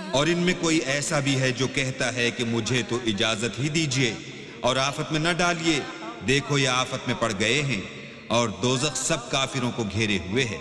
और इनमें कोई ऐसा भी है जो कहता है कि मुझे तो इजाजत ही दीजिए और आफत में न डालिए। देखो ये आफत में पड़ गए हैं और दोज़ख सब काफिरों को घेरे हुए है।